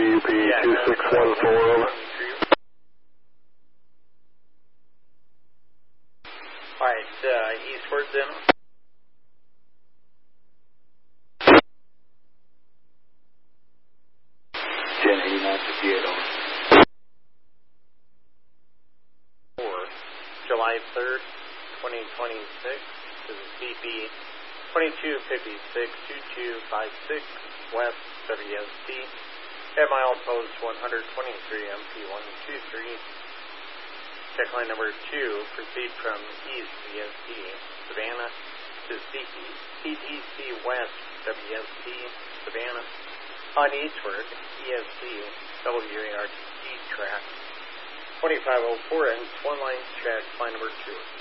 CUP 2614, over. Alright, eastward then. July 3rd, 2026. This is CP 2256-2256 West WST. At milepost 123 MP123. Check line number 2. Proceed from East VST Savannah to CTC West WST Savannah. On eastward EST WARTC track 2504 and 1 line check line number 2.